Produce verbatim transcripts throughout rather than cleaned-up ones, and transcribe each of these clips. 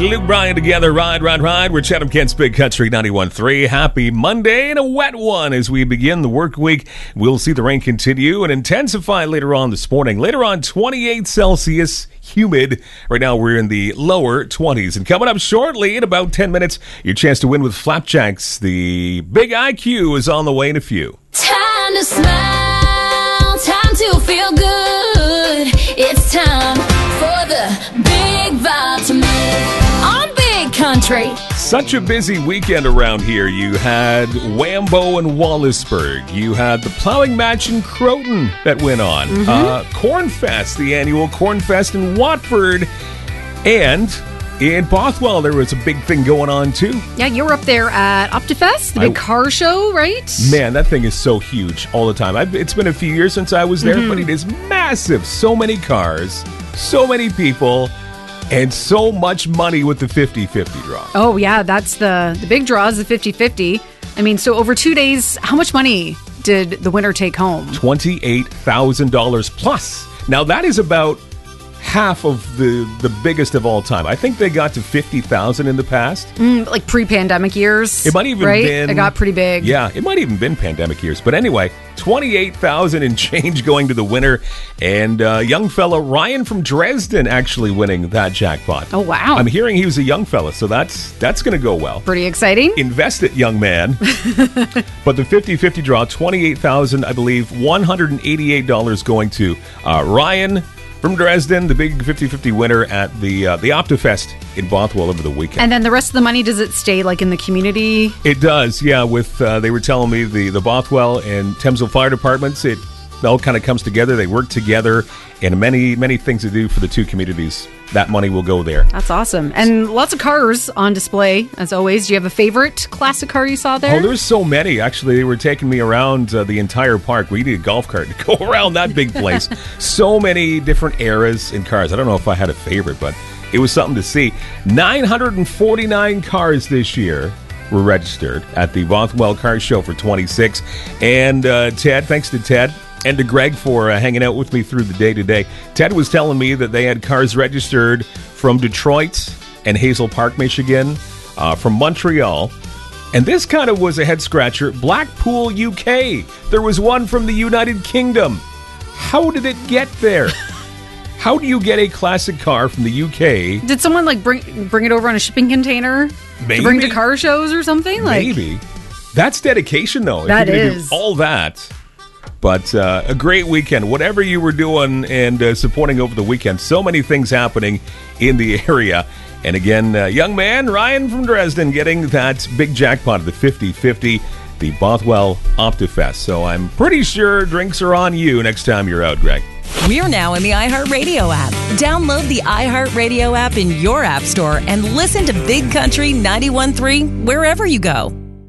Luke Bryan together, Ride, Ride, Ride. We're Chatham Kent's Big Country ninety-one point three. Happy Monday and a wet one as we begin the work week. We'll see the rain continue and intensify later on this morning. Later on, twenty-eight Celsius, humid. Right now, we're in the lower twenties. And coming up shortly, in about ten minutes, your chance to win with Flapjacks. The Big I Q is on the way in a few. Time to smile, time to feel good. It's time for the Big Vitamin on Big Country. Such a busy weekend around here. You had Wambo and Wallaceburg. You had the plowing match in Croton that went on. Mm-hmm. Uh, Cornfest, the annual Cornfest in Watford. And in Bothwell, there was a big thing going on, too. Yeah, you were up there at Optifest, the big I, car show, right? Man, that thing is so huge all the time. I've, it's been a few years since I was there, mm-hmm. but it is massive. So many cars, so many people, and so much money with the fifty-fifty draw. Oh, yeah, that's the, the big draw is the fifty-fifty. I mean, so over two days, how much money did the winner take home? twenty-eight thousand dollars plus. Now, that is about half of the, the biggest of all time. I think they got to fifty thousand in the past. Mm, like pre-pandemic years. It might even right? been... It got pretty big. Yeah, it might even been pandemic years. But anyway, twenty-eight thousand and change going to the winner. And uh, young fella Ryan from Dresden actually winning that jackpot. Oh, wow. I'm hearing he was a young fella, so that's that's going to go well. Pretty exciting. Invest it, young man. But the fifty-fifty draw, twenty-eight thousand, I believe, one hundred eighty-eight dollars going to uh, Ryan from Dresden, the big fifty-fifty winner at the uh, the Optifest in Bothwell over the weekend. And then the rest of the money, does it stay like in the community? It does, yeah. With uh, they were telling me the, the Bothwell and Thamesville Fire Departments, it all kind of comes together. They work together, and many, many things to do for the two communities. That money will go there. That's awesome. And lots of cars on display, as always. Do you have a favorite classic car you saw there? Oh, there's so many. Actually, they were taking me around uh, the entire park. We need a golf cart to go around that big place. So many different eras in cars. I don't know if I had a favorite, but it was something to see. nine hundred forty-nine cars this year were registered at the Bothwell Car Show for twenty-six. And uh, Ted, thanks to Ted and to Greg for uh, hanging out with me through the day today. Ted was telling me that they had cars registered from Detroit and Hazel Park, Michigan, uh, from Montreal. And this kind of was a head-scratcher. Blackpool, U K. There was one from the United Kingdom. How did it get there? How do you get a classic car from the U K? Did someone like bring bring it over on a shipping container? Maybe. To bring to car shows or something? Like, maybe. That's dedication, though. That if you're gonna is. do all that. But uh, a great weekend. Whatever you were doing and uh, supporting over the weekend, so many things happening in the area. And again, uh, young man, Ryan from Dresden, getting that big jackpot of the fifty-fifty, the Bothwell Optifest. So I'm pretty sure drinks are on you next time you're out, Greg. We're now in the iHeartRadio app. Download the iHeartRadio app in your app store and listen to Big Country ninety-one point three wherever you go.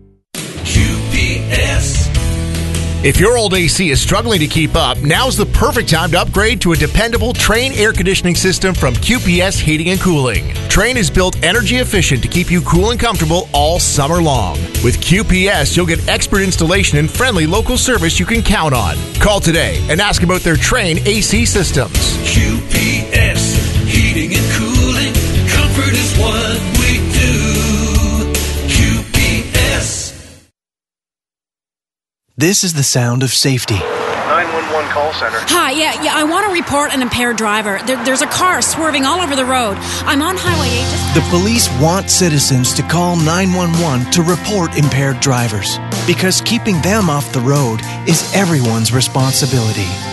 Q P S. If your old A C is struggling to keep up, now's the perfect time to upgrade to a dependable Trane air conditioning system from Q P S Heating and Cooling. Trane is built energy efficient to keep you cool and comfortable all summer long. With Q P S, you'll get expert installation and friendly local service you can count on. Call today and ask about their Trane A C systems. Q P S Heating and Cooling. Comfort is what we do. Q P S. This is the sound of safety. nine one one call center. Hi, yeah, yeah, I want to report an impaired driver. There, there's a car swerving all over the road. I'm on Highway eight. Just- the police want citizens to call nine one one to report impaired drivers, because keeping them off the road is everyone's responsibility.